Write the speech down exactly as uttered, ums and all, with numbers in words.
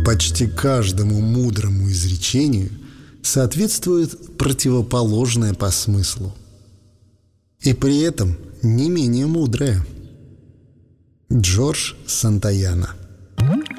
Почти каждому мудрому изречению соответствует противоположное по смыслу. И при этом не менее мудрое. Джордж Сантаяна.